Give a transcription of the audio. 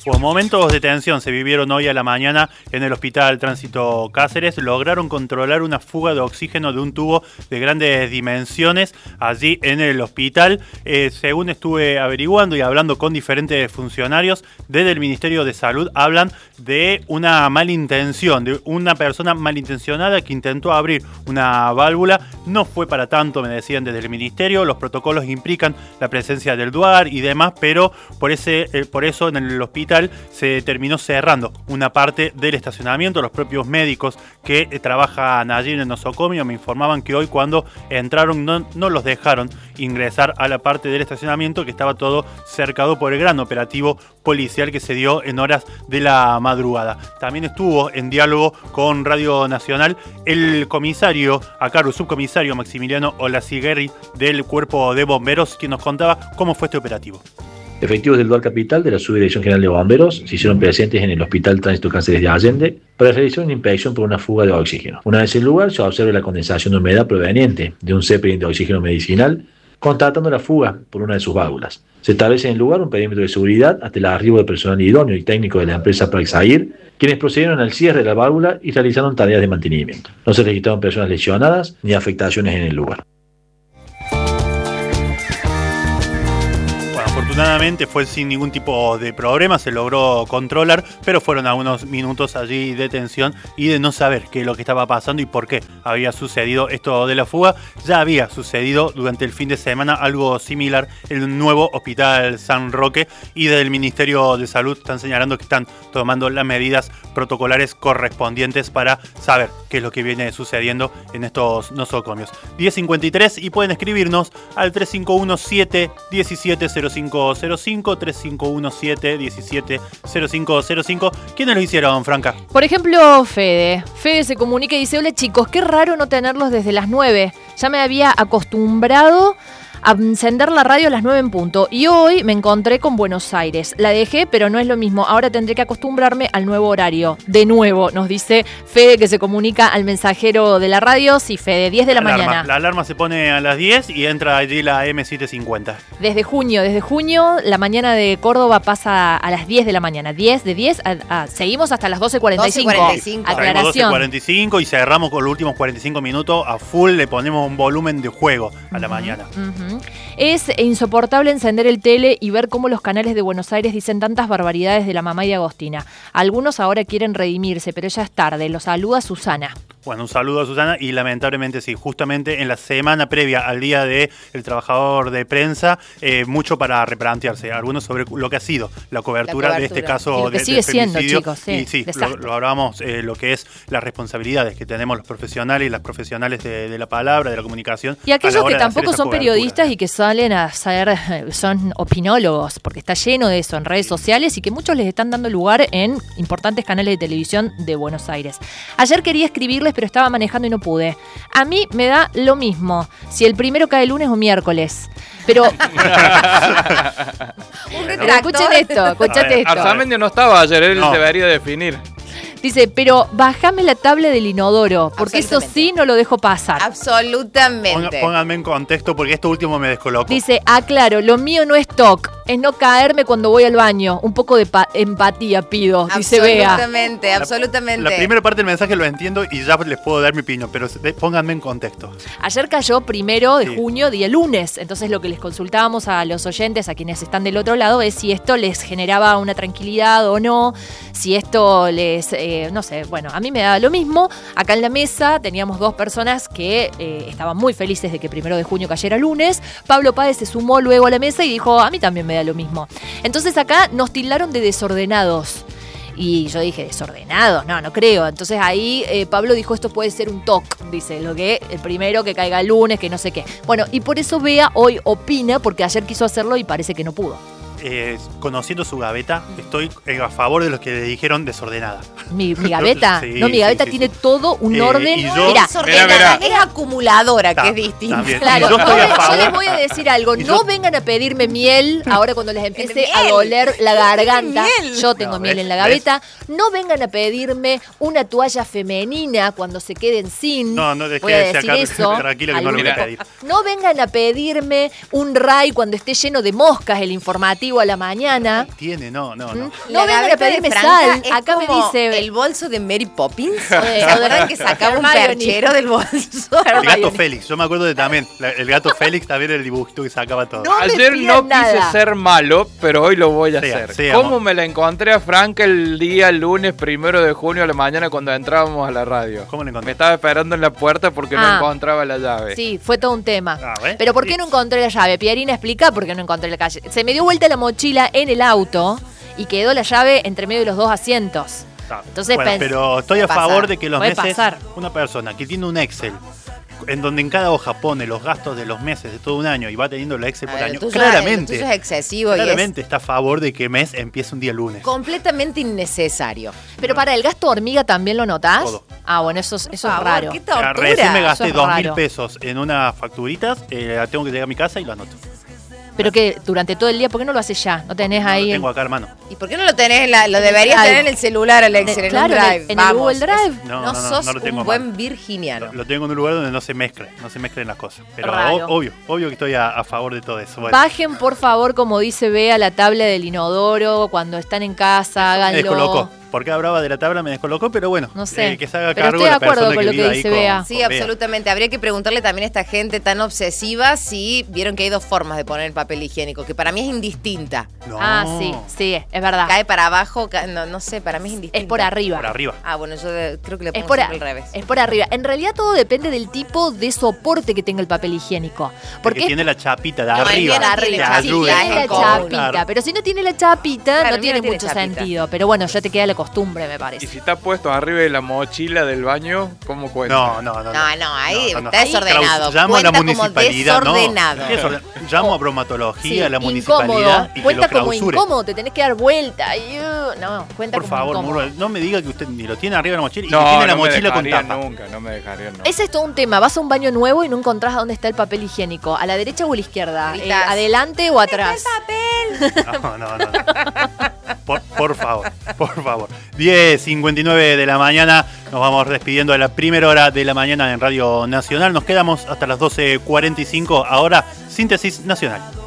Hubo momentos de tensión, se vivieron hoy a la mañana en el Hospital Tránsito Cáceres. Lograron controlar una fuga de oxígeno de un tubo de grandes dimensiones allí en el hospital. Según estuve averiguando y hablando con diferentes funcionarios desde el Ministerio de Salud, hablan de una malintención, de una persona malintencionada que intentó abrir una válvula. No fue para tanto, me decían desde el Ministerio. Los protocolos implican la presencia del DUAR y demás, pero por eso en el hospital se terminó cerrando una parte del estacionamiento. Los propios médicos que trabajan allí en el nosocomio me informaban que hoy cuando entraron no los dejaron ingresar a la parte del estacionamiento, que estaba todo cercado por el gran operativo policial que se dio en horas de la madrugada. También estuvo en diálogo con Radio Nacional el comisario a cargo, subcomisario Maximiliano Olaciguerri del Cuerpo de Bomberos, quien nos contaba cómo fue este operativo. Efectivos del DUAR Capital de la Subdirección General de Bomberos se hicieron presentes en el Hospital Tránsito Cáceres de Allende para realizar una inspección por una fuga de oxígeno. Una vez en el lugar se observa la condensación de humedad proveniente de un Zeppelin de oxígeno medicinal, constatando la fuga por una de sus válvulas. Se establece en el lugar un perímetro de seguridad hasta el arribo de personal idóneo y técnico de la empresa Praxair, quienes procedieron al cierre de la válvula y realizaron tareas de mantenimiento. No se registraron personas lesionadas ni afectaciones en el lugar. Afortunadamente fue sin ningún tipo de problema, se logró controlar, pero fueron algunos minutos allí de tensión y de no saber qué es lo que estaba pasando y por qué había sucedido esto de la fuga. Ya había sucedido durante el fin de semana algo similar en el nuevo Hospital San Roque, y del Ministerio de Salud están señalando que están tomando las medidas protocolares correspondientes para saber qué es lo que viene sucediendo en estos nosocomios. 10:53 y pueden escribirnos al 3517-170505, 3517-170505. ¿Quiénes lo hicieron, Franca? Por ejemplo, Fede. Fede se comunica y dice: hola chicos, qué raro no tenerlos desde las 9. Ya me había acostumbrado a encender la radio a las 9 en punto. Y hoy me encontré con Buenos Aires. La dejé, pero no es lo mismo. Ahora tendré que acostumbrarme al nuevo horario. De nuevo, nos dice Fede, que se comunica al mensajero de la radio. Sí, Fede, 10 de la mañana. La alarma se pone a las 10 y entra allí la M750. Desde junio, la mañana de Córdoba pasa a las 10 de la mañana. 10 seguimos hasta las 12:45. 12:45. Aclaración. 12:45 y cerramos con los últimos 45 minutos a full. Le ponemos un volumen de juego a la mañana. Es insoportable encender el tele y ver cómo los canales de Buenos Aires dicen tantas barbaridades de la mamá y de Agostina. Algunos ahora quieren redimirse, pero ya es tarde. Los saluda Susana. Bueno, un saludo a Susana y lamentablemente sí, justamente en la semana previa al Día del Trabajador de Prensa, mucho para replantearse, algunos sobre lo que ha sido la cobertura de este caso de sigue femicidio. Siendo, chicos, sí, y sí, lo hablamos, lo que es las responsabilidades que tenemos los profesionales y las profesionales de la palabra, de la comunicación. Y aquellos que tampoco son periodistas y que salen a ser, son opinólogos, porque está lleno de eso en redes sociales y que muchos les están dando lugar en importantes canales de televisión de Buenos Aires. Ayer quería escribirles, pero estaba manejando y no pude. A mí me da lo mismo si el primero cae lunes o miércoles. Pero escuchen esto, escuchate esto. Arzamendi no estaba ayer, él debería definir. Dice, pero bájame la tabla del inodoro, porque eso sí no lo dejo pasar. Absolutamente. Pónganme en contexto, porque esto último me descolocó. Dice, claro, lo mío no es TOC, es no caerme cuando voy al baño. Un poco de empatía pido, dice Bea. Absolutamente. La primera parte del mensaje lo entiendo y ya les puedo dar mi opinión, pero pónganme en contexto. Ayer cayó 1 de junio, día lunes. Entonces lo que les consultábamos a los oyentes, a quienes están del otro lado, es si esto les generaba una tranquilidad o no, si esto les... no sé, bueno, a mí me da lo mismo. Acá en la mesa teníamos 2 personas que estaban muy felices de que 1 de junio cayera lunes. Pablo Páez se sumó luego a la mesa y dijo, a mí también me da lo mismo. Entonces acá nos tildaron de desordenados. Y yo dije, ¿desordenados? No creo. Entonces ahí Pablo dijo, esto puede ser un TOC, dice, lo que el primero que caiga el lunes, que no sé qué. Bueno, y por eso Bea hoy opina, porque ayer quiso hacerlo y parece que no pudo. Conociendo su gaveta, estoy a favor de los que le dijeron desordenada. ¿Mi gaveta? Sí, no, mi gaveta tiene todo un orden. Mira, es acumuladora, que es distinto. Claro, yo les voy a decir algo. No vengan a pedirme miel ahora cuando les empiece a doler la garganta. Yo tengo miel en la gaveta. No vengan a pedirme una toalla femenina cuando se queden sin. No, voy a decir acá, eso. Tranquila que no lo voy a pedir. No vengan a pedirme un RAI cuando esté lleno de moscas el informativo efectivo a la mañana. Tiene, no. No vengan a pedirme sal. Acá me dice... el bolso de Mary Poppins. ¿Se de acuerdan que sacaba un perchero del bolso? El gato Félix, yo me acuerdo de también. El gato Félix también era el dibujito que sacaba todo. Ayer no quise ser malo, pero hoy lo voy a hacer. ¿Cómo me la encontré a Frank el día lunes 1 de junio a la mañana cuando entrábamos a la radio? ¿Cómo la encontré? Me estaba esperando en la puerta porque no encontraba la llave. Sí, fue todo un tema. Pero ¿por qué no encontré la llave? Pierina, explica por qué no encontré la calle. Se me dio vuelta la mochila en el auto y quedó la llave entre medio de los dos asientos. Entonces, bueno, pero estoy a favor de que los meses, pasar. Una persona que tiene un Excel en donde en cada hoja pone los gastos de los meses de todo un año y va teniendo la Excel por año, claramente, es excesivo claramente está a favor de que mes empiece un día lunes. Completamente innecesario. Pero para el gasto hormiga también lo notás. Todo. Bueno, eso es raro. ¿Qué tortura? Recién me gasté 2.000 raro. pesos en unas facturitas, la tengo que llegar a mi casa y lo anoto. Pero que durante todo el día, ¿por qué no lo haces ya? ¿No tenés ahí? Lo tengo acá, hermano. ¿Y por qué no lo tenés? Lo deberías tener en el celular, Alex, en claro, un Drive. en el Google Drive. No sos lo tengo un buen virginiano. Lo tengo en un lugar donde no se mezclen las cosas. Pero Raro. obvio que estoy a favor de todo eso. Bueno. Bajen, por favor, como dice Bea, la tabla del inodoro cuando están en casa, háganlo. Me descolocó. Porque hablaba de la tabla, me descolocó, pero bueno, no sé. Que se haga pero cargo de la persona con que lo vive que dice ahí Bea. con Sí, absolutamente. Habría que preguntarle también a esta gente tan obsesiva si vieron que hay dos formas de poner el papel higiénico, que para mí es indistinta. No. Sí, es verdad. Cae para abajo, no sé, para mí es indistinta. Es por arriba. Por arriba. Bueno, yo creo que le pongo al revés. Es por arriba. En realidad todo depende del tipo de soporte que tenga el papel higiénico. Porque tiene la chapita de arriba. Tiene la chapita. Pero si no tiene la chapita, no tiene mucho sentido. Pero bueno, ya te queda la costumbre, me parece. Y si está puesto arriba de la mochila del baño, ¿cómo cuenta? No, ahí está desordenado. Llamo a la municipalidad, desordenado. Llamo a bromatología, a la municipalidad y cuenta que lo como clausure. incómodo, te tenés que dar vuelta. Cuenta por como favor, incómodo. Muro, no me diga que usted ni lo tiene arriba de la mochila y que tiene la mochila con tapa. No me dejaría nunca. Ese es todo un tema. Vas a un baño nuevo y no encontrás a dónde está el papel higiénico. ¿A la derecha o a la izquierda? ¿Adelante o atrás? ¿Dónde está el papel? Por favor. 10:59 de la mañana. Nos vamos despidiendo de la primera hora de la mañana en Radio Nacional. Nos quedamos hasta las 12:45. Ahora, Síntesis Nacional.